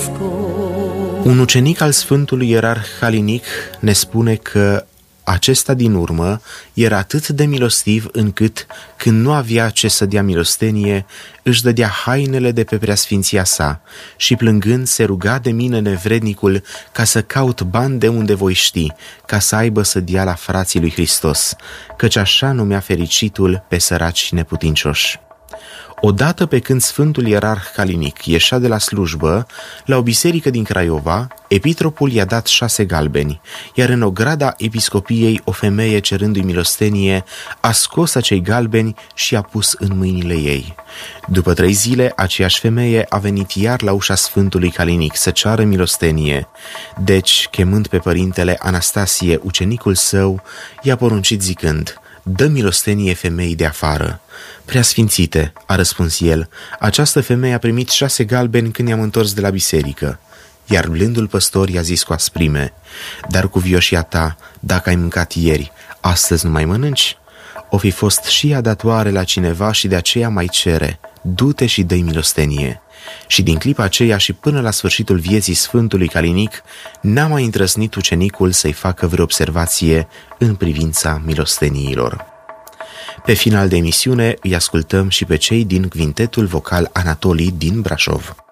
Un ucenic al Sfântului Ierarh Halinic ne spune că acesta din urmă era atât de milostiv încât, când nu avea ce să dea milostenie, își dădea hainele de pe preasfinția sa și plângând se ruga de mine nevrednicul ca să caut bani de unde voi ști, ca să aibă să dea la frații lui Hristos, căci așa numea fericitul pe săraci și neputincioși. Odată pe când Sfântul Ierarh Halinic ieșea de la slujbă, la o biserică din Craiova, epitropul i-a dat 6 galbeni, iar în ograda episcopiei o femeie cerându-i milostenie a scos acei galbeni și i-a pus în mâinile ei. După 3 zile, aceeași femeie a venit iar la ușa Sfântului Halinic să ceară milostenie. Deci, chemând pe părintele Anastasie, ucenicul său, i-a poruncit zicând: „Dă milostenie femeii de afară.” „Preasfințite,” a răspuns el, „această femeie a primit 6 galbeni când i-am întors de la biserică.” Iar blândul păstor i-a zis cu asprime: „Dar cu vioșia ta, dacă ai mâncat ieri, astăzi nu mai mănânci?” O fi fost și ea datoare la cineva și de aceea mai cere: „Du-te și dă-i milostenie.” Și din clipa aceea și până la sfârșitul vieții Sfântului Halinic n-a mai îndrăznit ucenicul să-i facă vreo observație în privința milosteniilor. Pe final de emisiune îi ascultăm și pe cei din Quintetul Vocal Anatolii din Brașov.